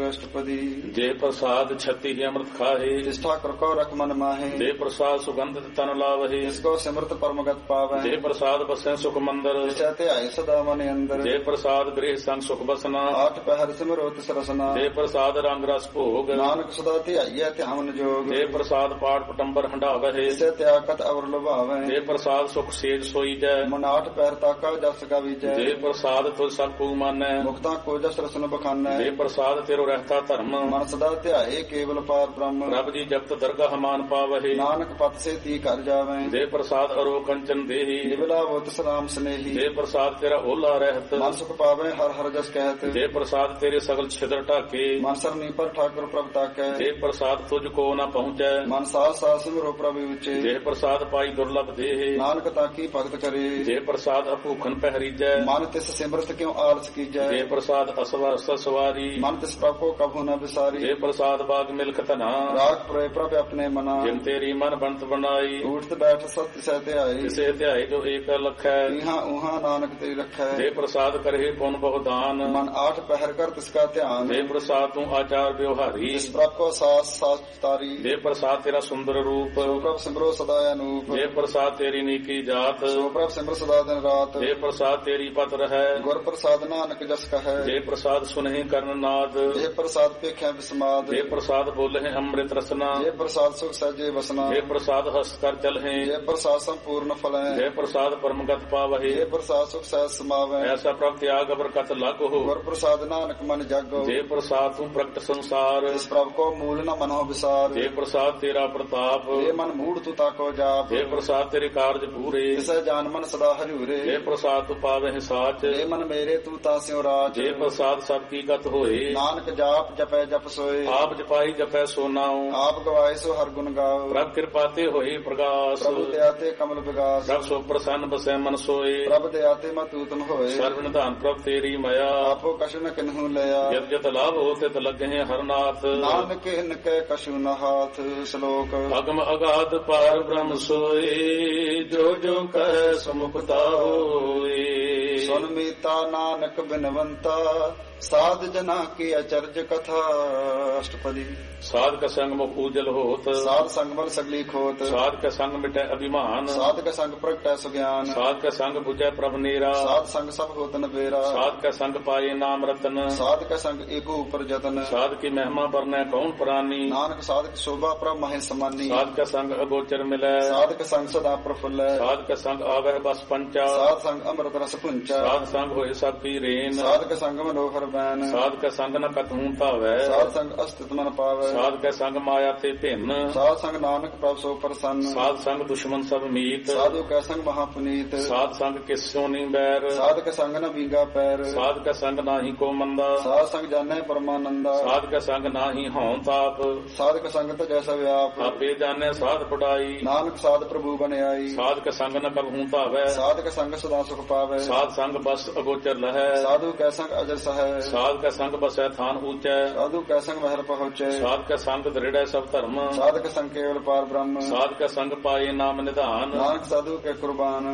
अष्टपदी। जे प्रसाद छति ही अमृत खाहे, जिस ठाकुर को रख मन माहे। जे प्रसाद सुगंधित तन लावहे, जिसको सिमरत परमगत पावे। जे प्रसाद बसे सुख मंदिर, जैते आए सदा मन अंदर। जे प्रसाद गृह संग सुख बसना, आठ पहर सिमरो तिस रसना। जे प्रसाद रंग रस भोग, नानक सदा ध्याइए ध्यान जोग। जे प्रसाद पाठ पटंबर हंडावहे, जिसे त्यागत अवर लुभावे। जे प्रसाद सुख सेज सोई जय, मन आठ पैर ताका जस का विजय। जे प्रसाद तुझ सब को मानै, मुक्ता को जस रसन बखानै। जे प्रसाद तेरो रहता धर्म, मन सदा ध्याए केवल पार ब्रह्म। रब जी जपत दरगाह मान पावहे, नानक पत से ती कर जावे। जे प्रसाद अरो कंचन देही, निबला वो तिस राम स्नेही। जे प्रसाद तेरा ओला रहत, मन सुख पावे हर हर जस कहत। जे प्रसाद तेरे सगल छिद्र ढाके, मन सरनी पर ठाकुर प्रभ ताकै। जे प्रसाद तुझको न पहुँचै, मन साल साल सिमरो प्रभु उचे। जे प्रसाद पाई दुर्लभ देहे, नानक ताकी भगत करे। जे प्रसाद अभूखन पहरीजै, मन तिस सिमरत क्यों आलस कीजै। जे प्रसाद असवर सवारी, मन तिस प्रभ को कभू न बिसारी। जे प्रसाद बाग मिल्क तना, राग प्रय प्रभ अपने मना। जिन तेरी मन बनत बनाई, उठत बैठ सत्य सहते आई। जिसे ध्याय जो एक लख है, इहाँ उहाँ नानक तेरी रखै। जे प्रसाद करे पुन बहुदान, मन आठ पहर कर तिसका ध्यान। जे प्रसाद तू आचार व्यवहारी, जिस प्रभ को सास सास तारी। जे प्रसाद तेरा सुंदर रूप, सो प्रभ सिमरो सदा अनूप। जे प्रसाद तेरी नीकी जात, सो प्रभ सिमर सदा दिन रात। जे प्रसाद तेरी पत्र है, गुर प्रसाद नानक जस कहे। जे प्रसाद सुनहि कर्ण नाद, जे प्रसाद पेख्या विस्माद। जे प्रसाद बोले अमृत रसना, जे प्रसाद सुख सहजे बसना। जे प्रसाद हंस कर चलहे, जे प्रसाद संपूर्ण फलै। जे प्रसाद परमगत पावहे, जे प्रसाद सुख सहज समावै। ऐसा प्रभ त्याग बरकत लाग हो, गुर प्रसाद नानक मन जागो। जे प्रसाद तू प्रकट संसार, इस प्रभ को मूल न मनो विसार। जे प्रसाद तेरा प्रताप, जे मन मूढ़ तू ताको जाप। जे प्रसाद तेरे कार्य पूरे, तिसै जान मन सदा हरिउरे। जे प्रसाद तू पावे साच, जे मन मेरे तू तास्यो राज। जे प्रसाद सबकी गत होए, नानक जाप जपै जप सोए। आप जपाई जपै सो नाउ, आप गवाए सो हर गुण गाओ। प्रभ कृपाते होई प्रकाश, प्रभु दयाते कमल विगास। प्रभ सो प्रसन्न बसै मन सोए, प्रभ दयाते मतूतम होए। सर्व निधान प्रभ तेरी मया, आपो कछु न किन्हु लया। जत जत लाभ होते त लगे हरनाथ, नानक इनके कछु न हाथ। श्लोक अगम अगाध पार ब्रह्म सोए, जो जो कह समुखता होए। सुन मीता नानक बिनवंता, साध जना की अचर्ज कथा। अष्टपदी। साध का संग मुख उजल होत, साध संग बल सगली खोत। साध का संग मिटै अभिमान, साध का संग प्रगटै सुज्ञान। साध का संग बुझै प्रभ नीरा, साध संग सब होत न बेरा। साध का संग पाए नाम रतन, साध का संग एको ऊपर जतन। साध की महिमा बरनै कौन प्राणी, नानक साध की शोभा प्रभ महे समानी। साध का संग अगोचर मिलै, साध का संग सदा प्रफुल्ल। साध का संग आवह बस पंचा, साध संग अमृत रस पुंचा। साध संग होए सब की रेन, साध का संग मनोहर बैन। साध का संग न कतहूं तावै, साध संग अस्तित्व मन पावै। साध का संग माया ते भिन्न, साध संग नानक प्रभ सो प्रसन्न। साध संग दुश्मन सब मीत, साधु का संग महापुनीत। साध संग किस्यो नी बैर, साध का संग न बींगा पैर। साध का संग नाही को मंदा, साध संग जानै परमानंदा। साध का संग नाही हौं ताप, साध का संग तो जैसा व्याप। आपे जाने साध पढ़ाई, नानक साध प्रभु बन आई। साध का संग न कबहूं तावै, साध का संग सदा सुख पावै। साध संग बस अगोचर लहै, साधु का संग अजर सहै। साध का संग बसै थान ऊंचै, साधु का संग महल पहुँचे। साध का संग दृढ़ सब धर्म, साध का संग केवल पार ब्रह्म। साध का संग पाए नाम निधान। नानक साधु के कुर्बान।